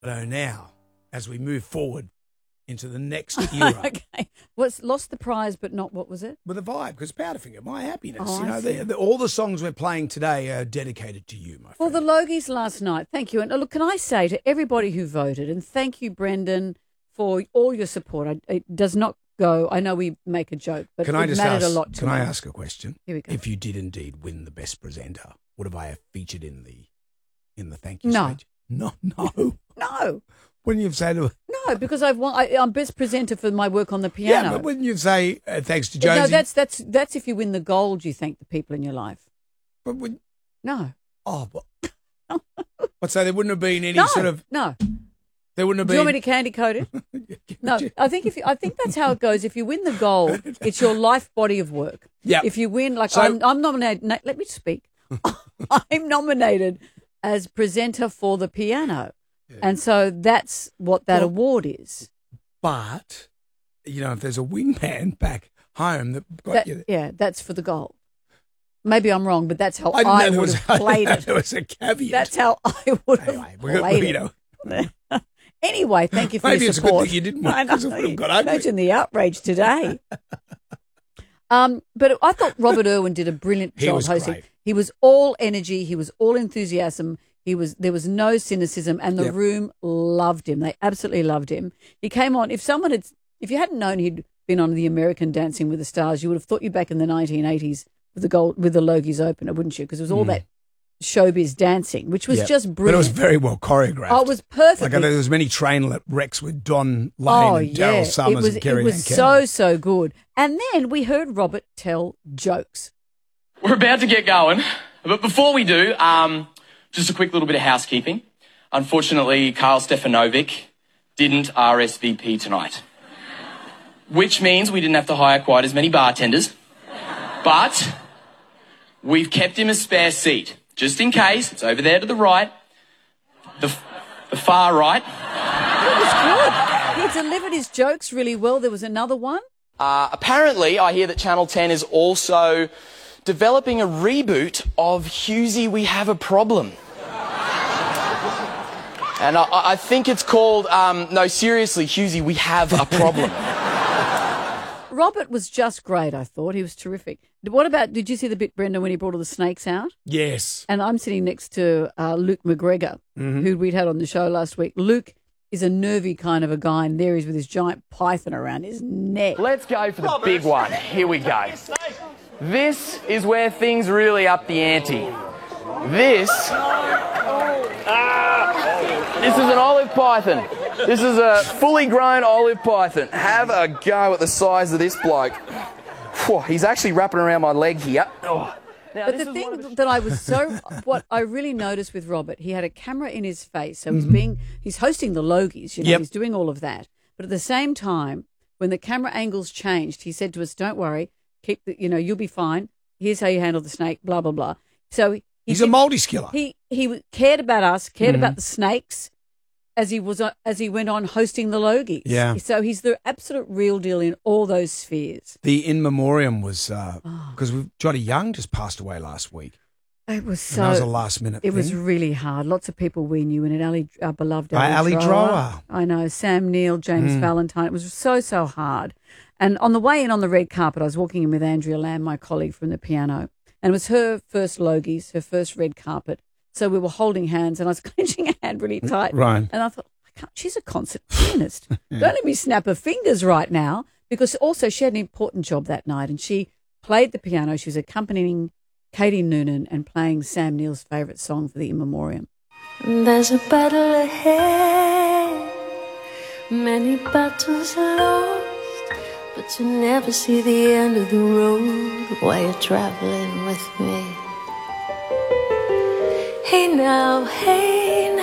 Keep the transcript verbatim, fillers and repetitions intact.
So now, as we move forward into the next era. Okay. What's lost the prize, but not what was it? With a vibe, because Powderfinger, my happiness. Oh, you know, I the, see. the, all the songs we're playing today are dedicated to you, my Well, friend. the Logies last night, thank you. And uh, look, can I say to everybody who voted, and thank you, Brendan, for all your support. I, it does not go, I know we make a joke, but Can it I just mattered ask, a lot to Can me. I ask a question? Here we go. If you did indeed win the best presenter, would have I have featured in the in the thank you No. speech? No, no. No, Wouldn't you say to no, because I've won, I, I'm best presenter for my work on the piano. Yeah, but wouldn't you say uh, thanks to Jonesy? No, that's that's that's if you win the gold, you thank the people in your life. But would, No, oh, but, but so there wouldn't have been any no, sort of no. there wouldn't have Do you been. want me to candy coat it? No, I think if you, I think that's how it goes. If you win the gold, it's your life body of work. Yeah. If you win, like So- I'm, I'm nominated. na- Let me speak. I'm nominated as presenter for the piano, and so that's what that Well- award is. But you know, if there's a wingman back home that got That, you, yeah, that's for the gold. Maybe I'm wrong, but that's how I I, didn't know there would was, have played I didn't know it. there was a caveat. That's how I would have anyway, we're gonna, played you it. know, Anyway, thank you for maybe your it's a good support. thing you didn't win I because it know. would have got ugly. Imagine the outrage today. um, but I thought Robert Irwin did a brilliant He job was hosting. great. He was all energy. He was all enthusiasm. He was there was no cynicism, and the Yep. room loved him. They absolutely loved him. He came on. If someone had, if you hadn't known he'd been on the American Dancing with the Stars, you would have thought you back in the nineteen eighties with the gold with the Logies opener, wouldn't you? Because it was all that showbiz dancing, which was Yep. just But it brilliant. was very well choreographed. Oh, it was perfect. Like I know there was many train wrecks with Don Lane Oh, and yeah. Daryl Summers it was, and Kerry It was Ann so, Kennedy. so good. And then we heard Robert tell jokes. We're about to get going, but before we do, um, just a quick little bit of housekeeping. Unfortunately, Carl Stefanovic didn't R S V P tonight, which means we didn't have to hire quite as many bartenders, but we've kept him a spare seat, just in case. It's over there to the right, the, the far right. It was good. He delivered his jokes really well. There was another one. Uh, apparently, I hear that Channel ten is also developing a reboot of Hughesy, We Have a Problem. And I, I think it's called, um, no, seriously, Hughesy, We Have a Problem. Robert was just great, I thought. He was terrific. What about, did you see the bit, Brenda, when he brought all the snakes out? Yes. And I'm sitting next to uh, Luke McGregor, Mm-hmm. who we'd had on the show last week. Luke is a nervy kind of a guy, and there he is with his giant python around his neck. Let's go for the big one. Here we go. This is where things really up the ante. This... This is an olive python. This is a fully grown olive python. Have a go at the size of this bloke. Whew, he's actually wrapping around my leg here. Oh. Now, But this the is one of thing that I was so, what I really noticed with Robert, he had a camera in his face, so he's being, he's hosting the Logies, you know, Yep. he's doing all of that. But at the same time, when the camera angles changed, he said to us, "Don't worry, keep the, you know, you'll be fine. Here's how you handle the snake." Blah blah blah. So he He's a did- multi-skiller. He he cared about us, cared Mm-hmm. about the snakes, as he was uh, as he went on hosting the Logies. Yeah. So he's the absolute real deal in all those spheres. The in memoriam was Oh. because we Johnny Young just passed away last week. It was And that was a so. last minute. It was thing. really hard. Lots of people we knew in it. Ali, our beloved By Ali, Ali Drower. Drower. I know. Sam Neill, James Valentine. It was so, so hard. And on the way in on the red carpet, I was walking in with Andrea Lamb, my colleague from the piano, and it was her first Logies, her first red carpet. So we were holding hands, and I was clenching her hand really tight. Right. And I thought, I can't, she's a concert pianist. Don't let me snap her fingers right now, because also she had an important job that night, and she played the piano. She was accompanying Katie Noonan and playing Sam Neill's favourite song for the In Memoriam. There's a battle ahead, many battles lost, but you never see the end of the road while you're traveling with me. Hey now, hey